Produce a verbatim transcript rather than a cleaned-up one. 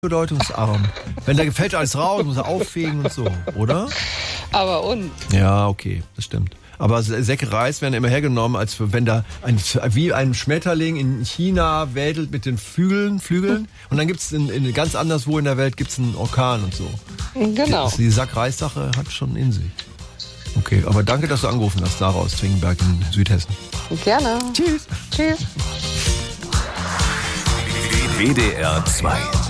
bedeutungsarm. Wenn da fällt alles raus, muss er auffegen und so, oder? Aber und? Ja, okay, das stimmt. Aber Säcke Reis werden immer hergenommen, als wenn da ein, wie ein Schmetterling in China wedelt mit den Flügeln, Flügeln. Und dann gibt es in, in ganz anderswo in der Welt gibt's einen Orkan und so. Genau. Die, die Sack-Reis-Sache hat schon in sich. Okay, aber danke, dass du angerufen hast, Sarah aus Zwingenberg in Südhessen. Gerne. Tschüss. Tschüss. W D R zwei.